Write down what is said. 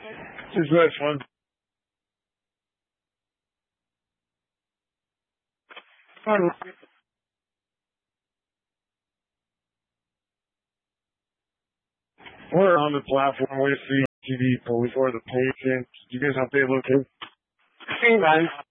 It's much fun. We're on the platform with the TV police or the patient. You guys update location? Hey, man.